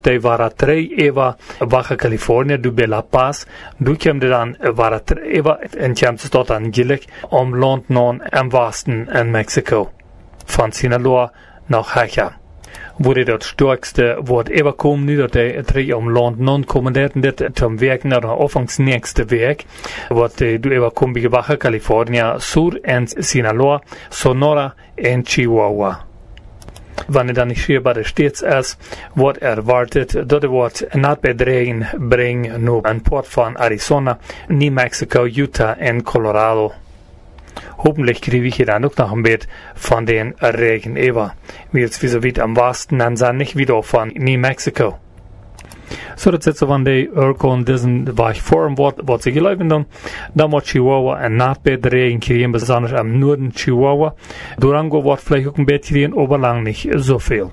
de waren 3 Eva Baja California, du bij La Paz. Du kwam er dan, waren 3 Eva en kwam ze tot aan Gillig om land non en Westen in Mexico. Van Sinaloa nach Hacha. Wo de dat sterkste wordt Eva komen nu dat de 3 om land non komen dit zum werken naar de afvangs nächste werk. Wat du Eva komen bij Baja California, Sur en Sinaloa, Sonora en Chihuahua. Wanneer dan niet hier bij de steeds is, wordt erwartet dat er wordt natbedreigen brengen naar een poort van Arizona, New Mexico, Utah en Colorado. Hopelijk krijg je dan ook nog een beetje van den regen Eva. Wie zo weit am Westen, dan zijn niet wieder van New Mexico. So, dat zit zo van de Urkon, diesen Weich vorm wat ze geloven dan wordt Chihuahua en natbedreigen krijgen, besonders am Norden Chihuahua. Durango wordt vielleicht ook een beetje krijgen, aber lang niet zoveel.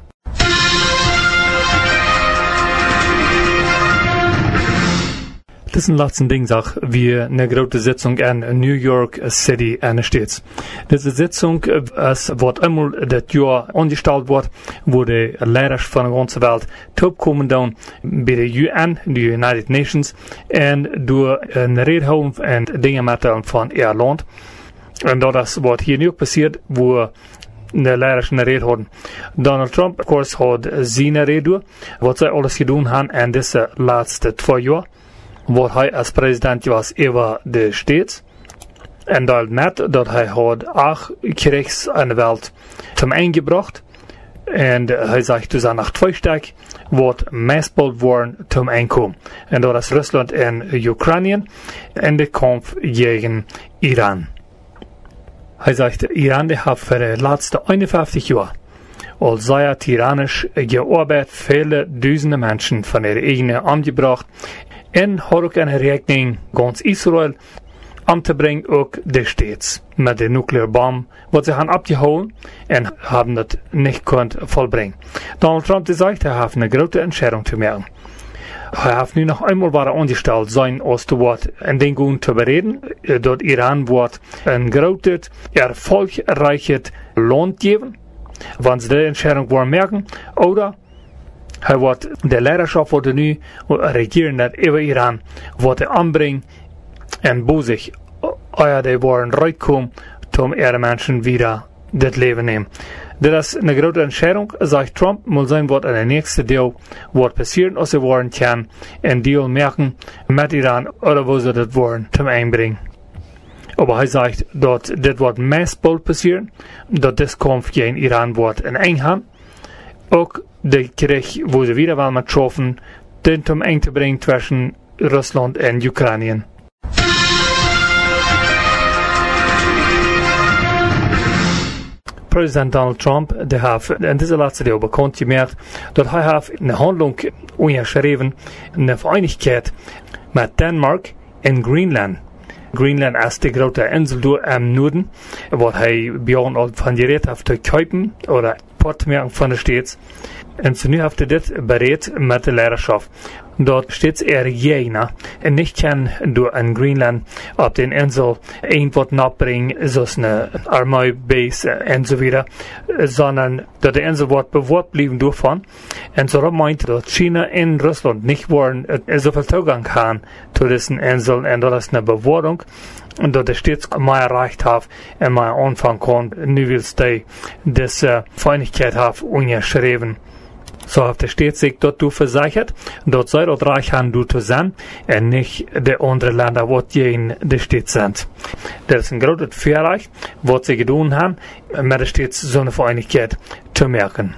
Das ist ein letzten Ding, wie eine große Sitzung in New York City ansteht. Diese Sitzung wird einmal das Jahr angestellt wird, wo die Lehrer von der ganzen Welt kommen dann bei der UN, die United Nations, und durch eine Rede haben und Dinge mitteilen von ihr Land. Und das wird hier nicht passiert, wo de leiders een rede hadden. Donald Trump, of course, had zijn rede, wat zij alles gedaan hebben in deze laatste 2 jaar. Wat hij als president was over de staat. En dat met dat hij had 8 krijgs aan de wereld zum eingebracht. En hij zegt dus aan 2 stuk wat meestal worden zum einkomen. En dat is Rusland en Oekraïne en de kamp tegen Iran. Hij zegt, Iran die heeft voor de laatste 51 jaar al zeer tyrannisch gearbeitet, vele duizenden mensen van ihre eigen omgebracht. En had ook een rekening ganz Israël om te brengen ook de steeds met de nucleaire bom, wat ze gaan abgehouden en hebben dat niet kunnen volbrengen. Donald Trump die zegt, hij heeft een grote entscheidung te maken. Hij heeft nu nog eenmaal waar aangesteld zijn als te wat en dingen te bereden, dat Iran wordt een grote, erfolgreiche land geven, wanneer ze de entscheidung worden merken, oder hij wordt de leiderschap wordt nu regeren dat over Iran wordt aanbrengen en boezig, die worden uitkomen om ihre mensen weer dit leven nemen. Dat is een grote entscheidung, zegt Trump, moet zijn wat in de nächste deel wordt passieren als ze worden kan en deel merken met Iran, oder wo ze dat worden zum einbrengen. Aber hij zegt dat dit wordt meestal passieren, dat dit kampf tegen Iran wordt in England. Ook de Krieg, wo ze wieder mal schaffen, den zum eng te brengen tussen Rusland en Oekraïne. President Donald Trump, die heeft in deze laatste deel bekend gemaakt dat hij heeft een handling onderschreven, een verenigheid met Denemarken en Greenland. Greenland is de grote insel door im Norden, wat hij bjorn al van gereed heeft te kopen, oder portmerken van de steeds. En zo nu heeft hij dit bereid met de leiderschap. Dat steeds jena en niet kan door in Greenland op de insel een wat napbrengen, zoals een armeebase en zo verder, sondern dat de insel wordt bewoord blijven doorvan. En zo meint dat China en Rusland niet worden zoveel toegang gaan tot deze insel en dat is een bewoording. En dat er steeds meer recht heeft en meer aanvang kan, nu wil hij deze Verenigheid heeft onderschreven. So heeft de steeds zich dat toe verzekerd, dat zij dat recht gaan doen te zijn en niet de andere landen wat tegen de steeds zijn. Dat is een groot verrecht wat ze gedaan hebben met de steeds zo'n Verenigheid te merken.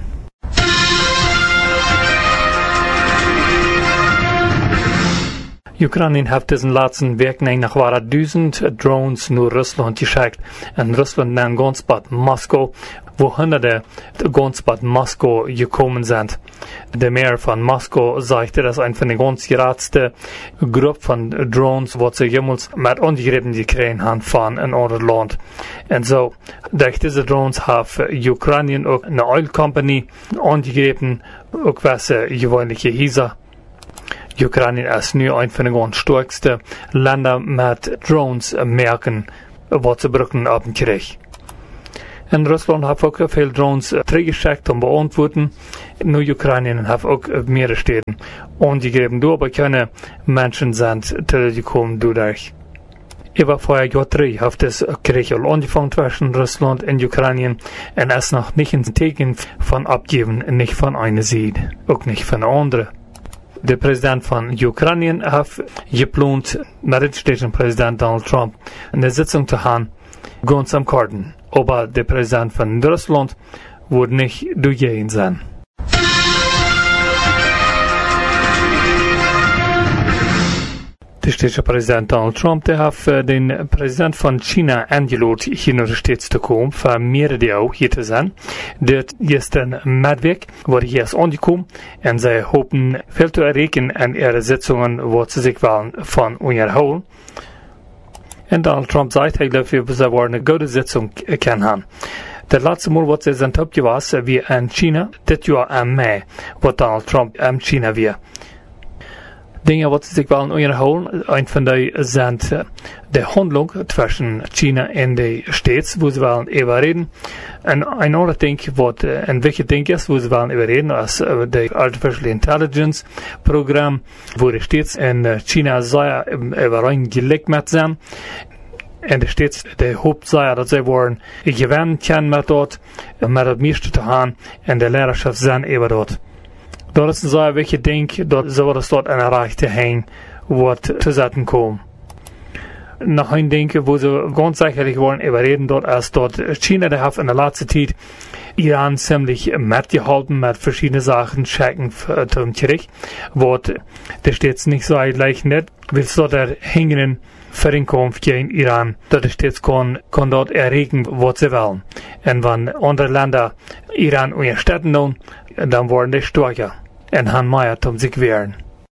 Oekraïne heeft diesen laatsten werking nach waar 1000 drones naar Rusland geschickt en Rusland naar ganz bad Moskau, wo hunderte ganz bad Moskau gekommen sind. Der Mayor von Moskau sagte, dass ein von den ganz geratste Gruppe von Drones, was sie jemals mit angegriffen gekriegt haben von ein anderes Land. Und so, durch diese Drones hat Ukraine auch eine Oil Company angegriffen, auch was gewöhnliche Hieser. Ukraine ist nu ein von den ganz stärksten Ländern mit Drones merken, was sie brauchen auf dem Krieg. En Rusland heeft ook veel drones teruggeschickt om beantwoorden. Nu Oekraïne heeft ook meerdere steden aangegeven door, maar kunnen mensen zijn teruggekomen door. Über vorher Jahr 3 hat es Krieg angefangen zwischen Russland und Ukraine und es noch nicht ein Zeichen von Abgeben, nicht von einer Seite, auch nicht von der anderen. Der Präsident von Ukraine hat geplant, mit dem städtischen Präsident Donald Trump eine Sitzung zu haben, ganz am Karten. Aber der Präsident von Russland wird nicht durchgehen sein. Der städtische Präsident Donald Trump, der hat den Präsident von China eingeladen, hier nach der Stadt zu kommen, für mehrere auch hier zu sein. Das ist ein Medweg, wo hier ist angekommen, und sie hoffen viel zu erreichen an ihre Sitzungen, wo sie sich wollen von unterholen. Und Donald Trump sagt, ich glaube, sie wollen eine gute Sitzung haben. Das letzte Mal, was sie sind abgewasst, wie in China, das Jahr am Mai, wo Donald Trump in China war. Dinge, wat ze zich willen onderhouden, een van die zijn de handel tussen China en de States, wo ze willen over reden. En een ander ding, wat een wichtig ding is, wo ze willen over reden, is de Artificial Intelligence Programm, wo de States en China zeer overeen gelijk met zijn. En de States, de hoop zeer dat zij worden gewend kunnen met het meeste te gaan, en de leiderschap zijn over dat. Dat is een zeer wichtig ding, dat ze worden tot een erreichte heen, wat te zetten komen. Nog een ding, wo ze ganz sicherlich wollen überreden, dat is dat China, die heeft in de laatste tijd Iran ziemlich mitgehalten mit verschiedenen Sachen, Schecken zum Krieg, wat de steeds niet zo leicht net, wil ze er hingeren Verinkomst gegen Iran, dat de steeds kon dat erregen wat ze willen. En wanneer andere Länder Iran unterstützen doen, dan worden die stärker en han meer om zich wehren.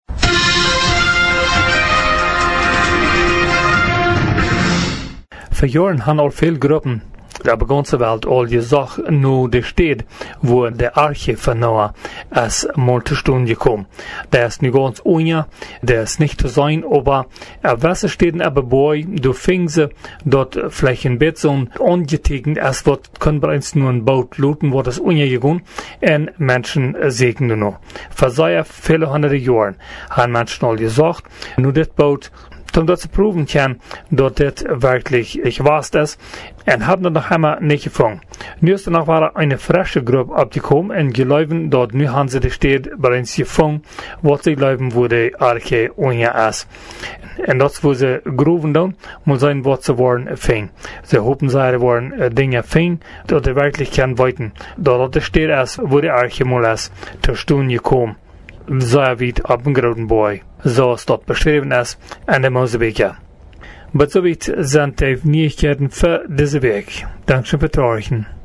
Voor jaren han al veel groepen op de ganze Welt al gezegd nu de stad wo de Arche van Noah is mal te staan gekomen. Der ist nu ganz unja, der ist nicht zu sein, aber was steht in Boy, du fing sie dort vielleicht ein bisschen angetegnet, es wird können bereits nur ein Boot looten, wo das unja gegangen, und Menschen segnen noch. Vor sehr viele hunderte Jahren haben Menschen al gesagt, nur das Boot um dat ze proeven kan dat dit wirklich wahr ist, und haben noch einmal nicht gefangen. Nu ist noch eine frische Gruppe abgekommen und geläufen, dort nu haben sie die Stadt bereits gefangen, was sie glauben, wo die Arche unja ist. Und das, wo sie gruben dann, muss sein, was sie wollen fing. Sie hoffen, sie wollen Dinge fing, dass sie wirklich kann weiten. Dort die Stadt ist, wo die Arche mal ist, zur Stunde gekommen. Sehr weit ab dem großen Boy. So ist dort beschrieben ist, an der Mosebeke. Aber so weit sind die Neuigkeiten für diesen Weg. Dankeschön für Trauchen.